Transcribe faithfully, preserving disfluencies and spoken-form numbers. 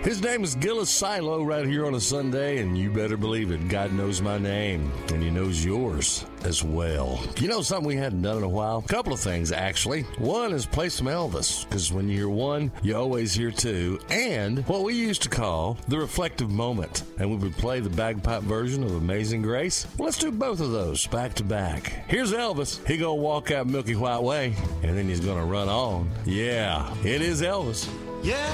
His name is Gillis Silo right here on a Sunday, and you better believe it. God knows my name, and he knows yours as well. You know something we hadn't done in a while? A couple of things, actually. One is play some Elvis, because when you hear one, you always hear two. And what we used to call the reflective moment. And we would play the bagpipe version of Amazing Grace. Well, let's do both of those back to back. Here's Elvis. He gonna walk out Milky White Way, and then he's gonna run on. Yeah, it is Elvis. Yeah.